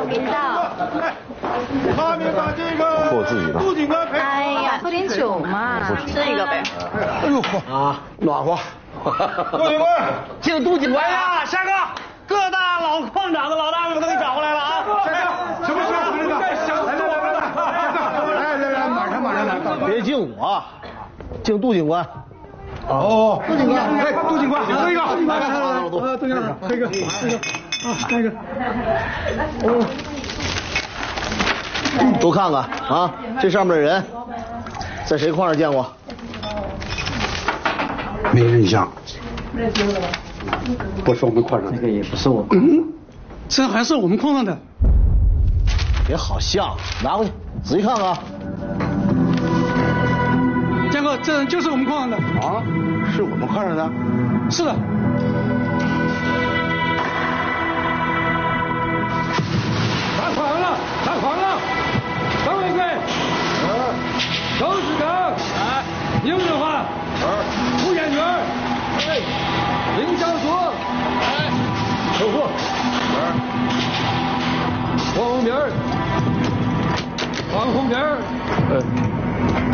给到。 下面把这个我自己的。 杜警官陪。 哎呀，喝点酒嘛， 吃一个呗。 哎呦嚯啊，暖和。 杜警官， 敬杜警官呀， 夏哥，各大老矿长的老大们都给你找过来了啊！ 什么事啊？来，马上来。 别敬我，敬杜警官。 哦，杜警官，哎，杜警官，喝一个， 来， 杜警官，喝一个，那个， 都看看啊，这上面的人在谁矿上见过？ 没印象。不是我们矿上的。 这个也不是我。 这还是我们矿上的。 别好笑，拿回去仔细看看。 江哥，这人就是我们矿上的。 啊，是我们矿上的？ 是的。 打垮了！张伟贵，周志刚，宁日华，胡演员，林小竹，守护，黄红明，